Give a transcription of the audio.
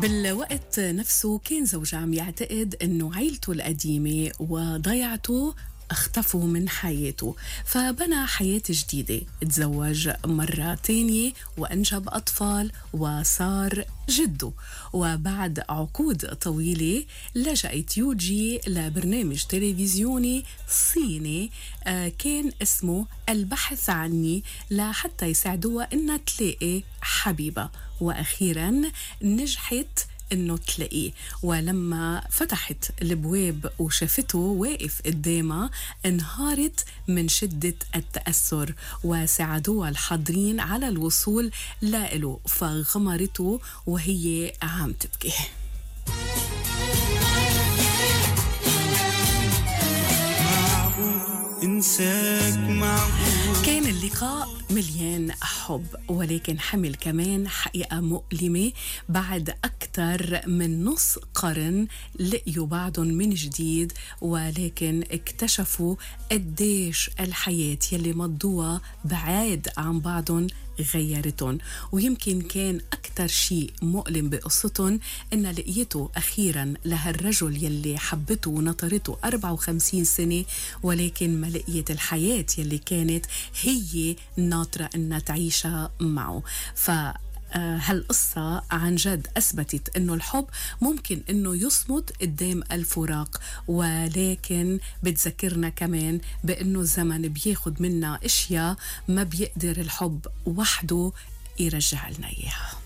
بالوقت نفسه كان زوجها عم يعتقد انه عيلته القديمة وضيعته اختفوا من حياته، فبنى حياة جديدة، تزوج مرة تانية وأنجب أطفال وصار جده. وبعد عقود طويلة لجأت يوجي لبرنامج تلفزيوني صيني كان اسمه البحث عني لحتى يساعدوها إنها تلاقي حبيبة، وأخيرا نجحت إنه تلاقيه. ولما فتحت البواب وشافته واقف قدامها انهارت من شدة التأثر، وساعدوها الحاضرين على الوصول له، فغمرته وهي عم تبكي. كان اللقاء مليان حب، ولكن حمل كمان حقيقة مؤلمة. بعد أكثر من نص قرن لقيوا بعضهم من جديد، ولكن اكتشفوا قديش الحياة يلي مضوها بعاد عن بعضهم غيرتهم. ويمكن كان أكتر شيء مؤلم بقصتهم إن لقيته أخيرا لهالرجل يلي حبته ونطرته 54 سنة، ولكن ما لقيت الحياة يلي كانت هي ناطرة إنها تعيشها معه. هالقصة عن جد أثبتت إنه الحب ممكن إنه يصمد قدام الفراق، ولكن بتذكرنا كمان بإنه الزمن بياخد منا أشياء ما بيقدر الحب وحده يرجع لنا إياها.